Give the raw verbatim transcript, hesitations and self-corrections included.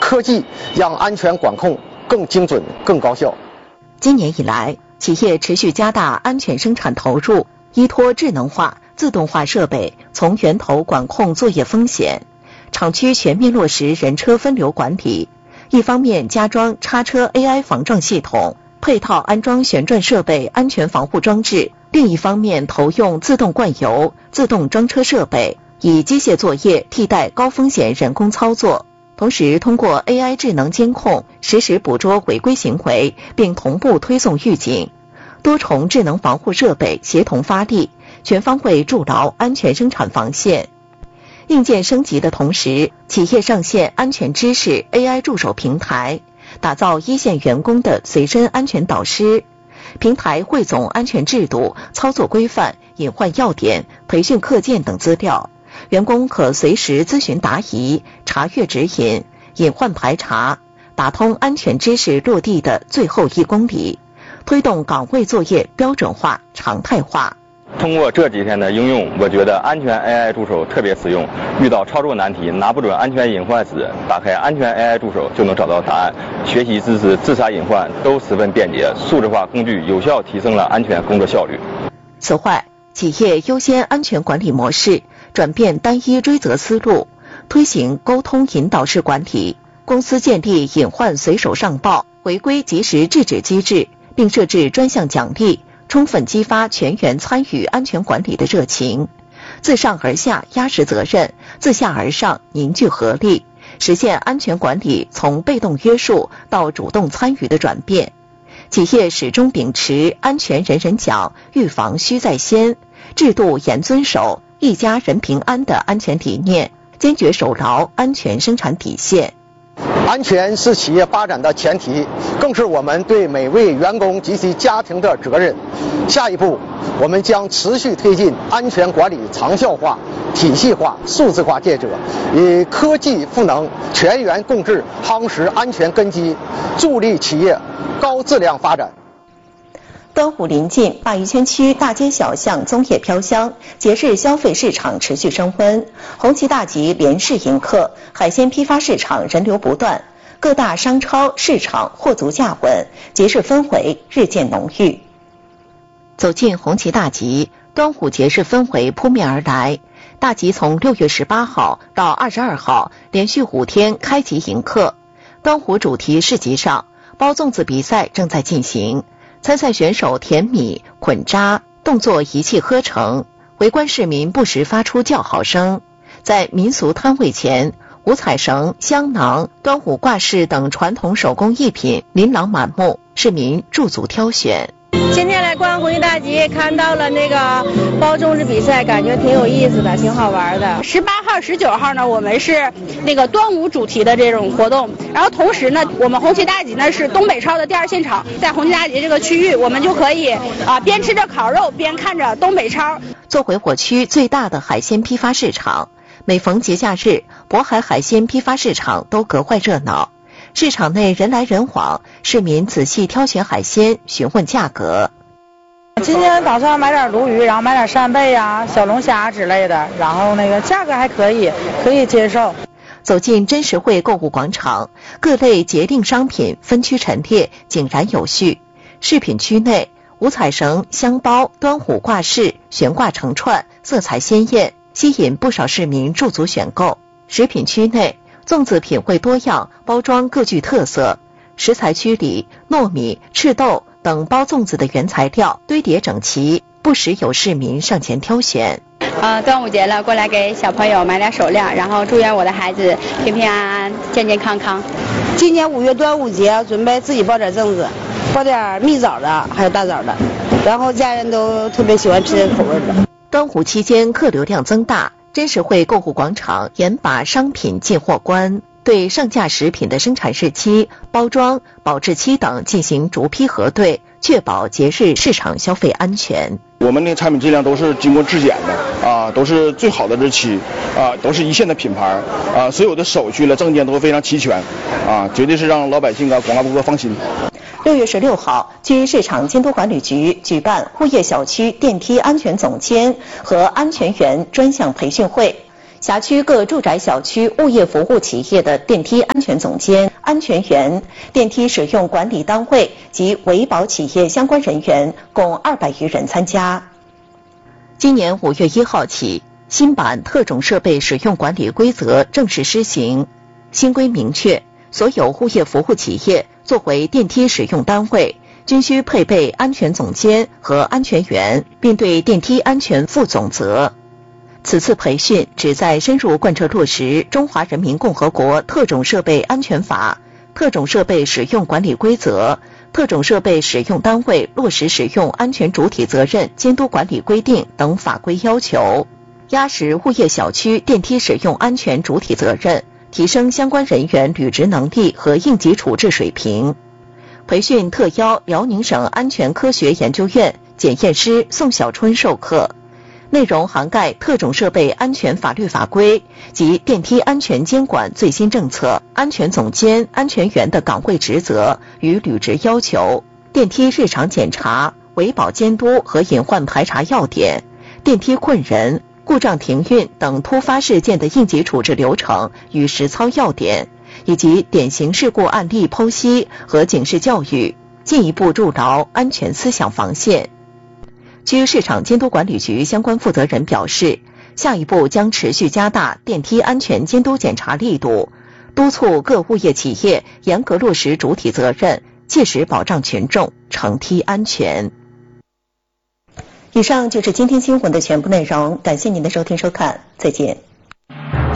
科技让安全管控更精准、更高效。 今年以来，企业持续加大安全生产投入，依托智能化、自动化设备，从源头管控作业风险。厂区全面落实人车分流管理，一方面加装叉车 A I 防撞系统，配套安装旋转设备安全防护装置；另一方面投用自动灌油、自动装车设备，以机械作业替代高风险人工操作。同时通过 A I 智能监控，实时捕捉违规行为，并同步推送预警。多重智能防护设备协同发力，全方位筑牢安全生产防线。硬件升级的同时，企业上线安全知识 A I 助手平台，打造一线员工的随身安全导师。平台汇总安全制度、操作规范、隐患要点、培训课件等资料，员工可随时咨询答疑、查阅指引、隐患排查，打通安全知识落地的最后一公里，推动岗位作业标准化、常态化。 通过这几天的应用，我觉得安全 A I 助手特别实用。遇到操作难题、拿不准安全隐患时，打开安全 A I 助手就能找到答案。学习知识、自查隐患都十分便捷，数字化工具有效提升了安全工作效率。 此外，企业优先安全管理模式，转变单一追责思路，推行沟通引导式管理。公司建立隐患随手上报、违规及时制止机制，并设置专项奖励，充分激发全员参与安全管理的热情。自上而下压实责任，自下而上凝聚合力，实现安全管理从被动约束到主动参与的转变。企业始终秉持安全人人讲、预防需在先、制度严遵守、一家人平安的安全理念，坚决守牢安全生产底线。 安全是企业发展的前提，更是我们对每位员工及其家庭的责任。下一步，我们将持续推进安全管理长效化、体系化、数字化建设，以科技赋能、全员共治夯实安全根基，助力企业高质量发展。 端午临近，鲅鱼圈区大街小巷粽叶飘香，节日消费市场持续升温。红旗大集连市迎客，海鲜批发市场人流不断，各大商超市场货足价稳，节日氛围日渐浓郁。走进红旗大集，端午节日氛围扑面而来。大集从六月十八号到二十二号连续五天开集迎客。端午主题市集上，包粽子比赛正在进行。参赛选手填米、捆扎，动作一气呵成，围观市民不时发出叫好声。在民俗摊位前，五彩绳、香囊、端午挂饰等传统手工艺品琳琅满目，市民驻足挑选。 今天来逛红旗大集，看到了那个包粽子比赛，感觉挺有意思的，挺好玩的。十八号、十九号呢，我们是那个端午主题的这种活动，然后同时呢，我们红旗大集呢是东北超的第二现场，在红旗大集这个区域，我们就可以啊边吃着烤肉，边看着东北超。 作为我区最大的海鲜批发市场，每逢节假日，渤海海鲜批发市场都格外热闹。市场内人来人往，市民仔细挑选海鲜，询问价格。 今天打算买点鲈鱼，然后买点扇贝呀、小龙虾之类的，然后那个价格还可以，可以接受。 走进真实汇购物广场，各类节令商品分区陈列，井然有序。饰品区内，五彩绳、香包、端午挂饰悬挂成串，色彩鲜艳，吸引不少市民驻足选购。食品区内，粽子品味多样，包装各具特色。食材区里，糯米、赤豆等包粽子的原材料堆叠整齐，不时有市民上前挑选。 呃，端午节了，过来给小朋友买点手链，然后祝愿我的孩子平平安安、健健康康。 今年五月端午节，准备自己包点粽子，包点蜜枣的，还有大枣的，然后家人都特别喜欢吃这个口味的。 端午期间客流量增大，真实汇购物广场严把商品进货关，对上架食品的生产日期、包装、保质期等进行逐批核对，确保节日市场消费安全。 我们的产品质量都是经过质检的啊，都是最好的日期啊，都是一线的品牌啊，所有的手续了证件都非常齐全啊，绝对是让老百姓啊广大顾客放心。 六月十六号，区市场监督管理局举办物业小区电梯安全总监和安全员专项培训会。 辖区各住宅小区、物业服务企业的电梯安全总监、安全员、电梯使用管理单位及维保企业相关人员共二百余人参加。今年五月一号起，新版特种设备使用管理规则正式施行。新规明确，所有物业服务企业作为电梯使用单位，均需配备安全总监和安全员，并对电梯安全负总责。此次培训旨在深入贯彻落实《中华人民共和国特种设备安全法》、特种设备使用管理规则、特种设备使用单位落实使用安全主体责任监督管理规定等法规要求，压实物业小区电梯使用安全主体责任，提升相关人员履职能力和应急处置水平。培训特邀辽宁省安全科学研究院检验师宋小春授课，内容涵盖特种设备安全法律法规及电梯安全监管最新政策、安全总监、安全员的岗位职责与履职要求、电梯日常检查、维保监督和隐患排查要点、电梯困人、故障停运等突发事件的应急处置流程与实操要点，以及典型事故案例剖析和警示教育，进一步筑牢安全思想防线。区市场监督管理局相关负责人表示，下一步将持续加大电梯安全监督检查力度，督促各物业企业严格落实主体责任，切实保障群众乘梯安全。以上就是今天新闻的全部内容，感谢您的收听收看，再见。